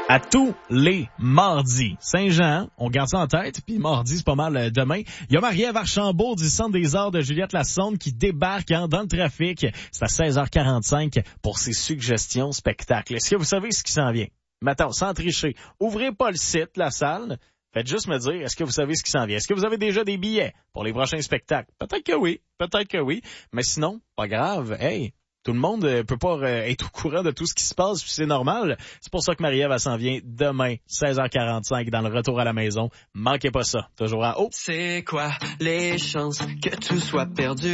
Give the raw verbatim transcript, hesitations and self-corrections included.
À tous les mardis. Saint-Jean, on garde ça en tête, puis mardi, c'est pas mal euh, demain. Il y a Marie-Ève Archambault du Centre des arts de Juliette Lassonde qui débarque hein, dans le trafic. C'est à seize heures quarante-cinq pour ses suggestions spectacles. Est-ce que vous savez ce qui s'en vient? Maintenant, sans tricher, ouvrez pas le site, la salle. Faites juste me dire, est-ce que vous savez ce qui s'en vient? Est-ce que vous avez déjà des billets pour les prochains spectacles? Peut-être que oui, peut-être que oui. Mais sinon, pas grave, hey... Tout le monde euh, peut pas euh, être au courant de tout ce qui se passe, puis c'est normal. C'est pour ça que Marie-Ève, elle s'en vient demain, seize heures quarante-cinq, dans le retour à la maison. Manquez pas ça. Toujours à haut. C'est quoi les chances que tout soit perdu?